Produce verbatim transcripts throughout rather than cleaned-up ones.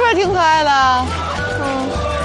儿挺可爱的。嗯。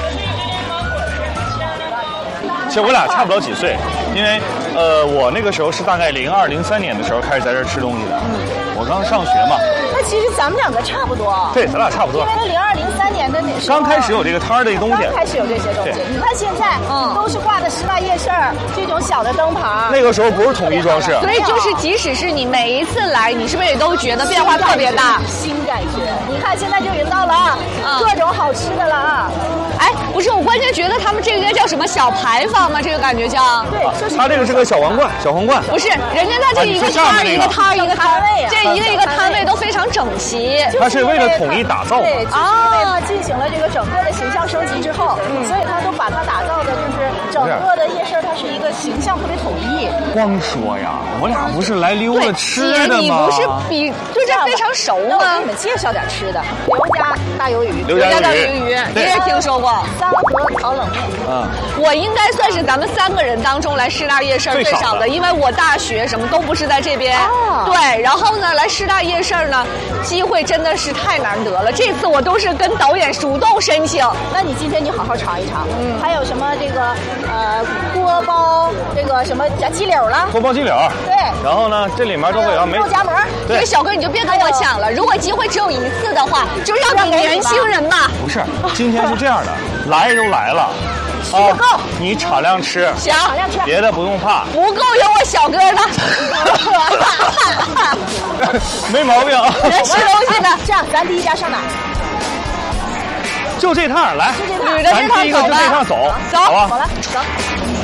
其实我俩差不了几岁，因为呃，我那个时候是大概零二零三年的时候开始在这儿吃东西的。嗯。我刚上学嘛。 那其实咱们两个差不多。 对，咱俩差不多。 因为那零二零三年的那时候刚开始有这个摊儿的东西。 刚开始有这些东西。你看现在，嗯，都是挂的十大夜市这种小的灯牌。 那个时候不是统一装饰。 所以就是，即使是你每一次来，你是不是也都觉得变化特别大？ 新感觉。你看现在就云到了啊，嗯、各种好吃的了啊。 哎，不是，我关键觉得他们这个叫什么小牌坊吗？这个感觉叫。 对，就是。 他这个是个小皇冠，小皇冠。 不是，人家他这一个摊儿、一个摊儿、一个摊位，这一个一个摊位都非常整齐。 他是为了统一打造。 对，就是因为他进行了这个整个的形象升级之后，嗯、所以他都把它打造的就是整个的夜市，它是一个形象特别统一。 光说呀，我俩不是来溜达吃的吗？ 你不是比对这非常熟吗？ 我给你们介绍点吃的，刘家大鱿鱼， 刘家大鱿鱼，你也听说过？ 三和烤冷面。 嗯， 我应该算是咱们三个人当中来师大夜市最少的，因为我大学什么都不是在这边。 哦。 对，然后呢，来师大夜市呢，机会真的是太难得了。这次我都是跟导演主动申请。 那你今天你好好尝一尝。嗯。还有什么这个呃锅包这个什么加鸡柳了？ 锅包鸡柳。 对。 然后呢，这里面都会有肉夹馍。 这个小哥你就别跟我抢了，如果机会只有一次的话，就让给年轻人吧。 不是，今天是这样的，来都来了。 吃不够， 你敞亮吃， 行， 敞亮吃， 别的不用怕， 不够有我小哥的， 没毛病啊。 人吃东西的， 这样咱第一家上哪？ 就这趟来， 就这趟， 捋着这趟走吧， 就这趟走， 走， 好吧， 好了，走。